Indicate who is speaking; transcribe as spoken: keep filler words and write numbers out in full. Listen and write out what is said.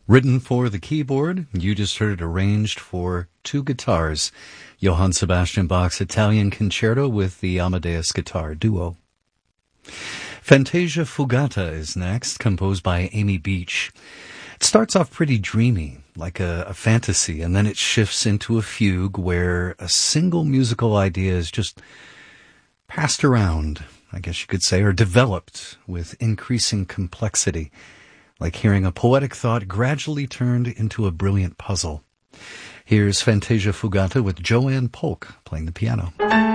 Speaker 1: Written for the keyboard, you just heard it arranged for two guitars. Johann Sebastian Bach's Italian Concerto with the Amadeus Guitar Duo. Fantasia Fugata is next, composed by Amy Beach. It starts off pretty dreamy, like a, a fantasy, and then it shifts into a fugue where a single musical idea is just passed around, I guess you could say, or developed with increasing complexity, like hearing a poetic thought gradually turned into a brilliant puzzle. Here's Fantasia Fugata with Joanne Polk playing the piano.